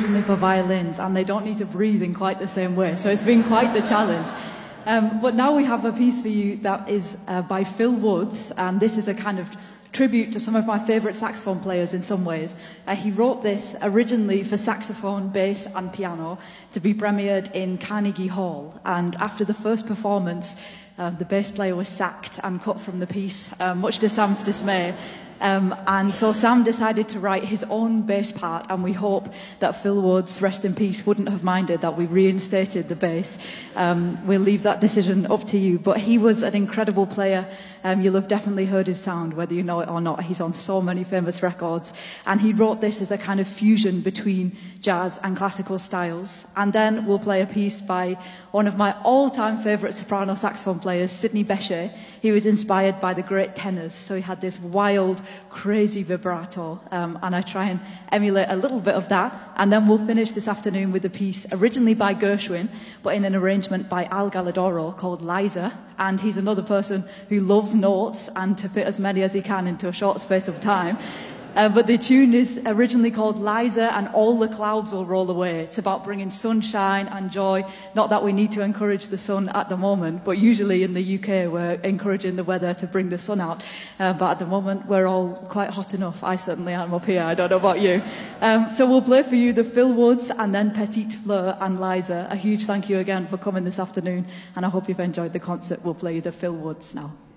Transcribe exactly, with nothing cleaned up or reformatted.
originally for violins, and they don't need to breathe in quite the same way. So it's been quite the challenge. Um, but now we have a piece for you that is uh, by Phil Woods, and this is a kind of tribute to some of my favourite saxophone players in some ways. Uh, he wrote this originally for saxophone, bass and piano to be premiered in Carnegie Hall, and after the first performance uh, the bass player was sacked and cut from the piece, uh, much to Sam's dismay. Um, and so Sam decided to write his own bass part, and we hope that Phil Woods, rest in peace, wouldn't have minded that we reinstated the bass. Um, we'll leave that decision up to you, but he was an incredible player. Um, you'll have definitely heard his sound, whether you know it or not. He's on so many famous records, and he wrote this as a kind of fusion between jazz and classical styles. And then we'll play a piece by one of my all-time favourite soprano saxophone players, Sidney Bechet. He was inspired by the great tenors, so he had this wild, crazy vibrato, um, and I try and emulate a little bit of that. And then we'll finish this afternoon with a piece originally by Gershwin, but in an arrangement by Al Galladoro called Liza. And he's another person who loves notes and to fit as many as he can into a short space of time. Uh, but the tune is originally called Liza and All the Clouds Will Roll Away. It's about bringing sunshine and joy. Not that we need to encourage the sun at the moment, but usually in the U K we're encouraging the weather to bring the sun out. Uh, but at the moment we're all quite hot enough. I certainly am up here. I don't know about you. Um, so we'll play for you the Phil Woods and then Petite Fleur and Liza. A huge thank you again for coming this afternoon, and I hope you've enjoyed the concert. We'll play you the Phil Woods now.